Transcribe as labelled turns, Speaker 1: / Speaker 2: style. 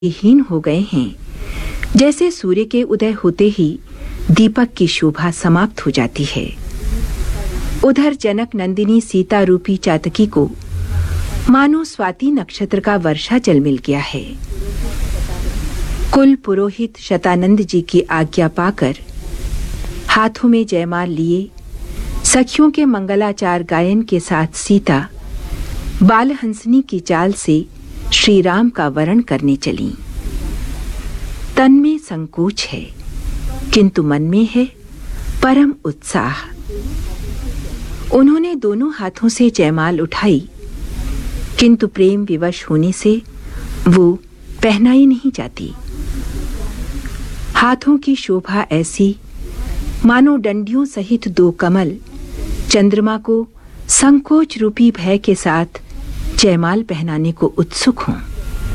Speaker 1: हीन हो गए हैं, जैसे सूर्य के उदय होते ही दीपक की शोभा समाप्त हो जाती है। उधर जनक नंदिनी सीता रूपी चातकी को मानो स्वाति नक्षत्र का वर्षा जल मिल गया है। कुल पुरोहित शतानंद जी की आज्ञा पाकर हाथों में जयमाल लिए सखियों के मंगलाचार गायन के साथ सीता बालहंसनी की चाल से श्री राम का वरण करने चली। तन में संकोच है, किंतु मन में है परम उत्साह। उन्होंने दोनों हाथों से जयमाल उठाई, किंतु प्रेम विवश होने से वो पहनाई नहीं जाती। हाथों की शोभा ऐसी मानो डंडियों सहित दो कमल चंद्रमा को संकोच रूपी भय के साथ जयमाल पहनाने को उत्सुक हों।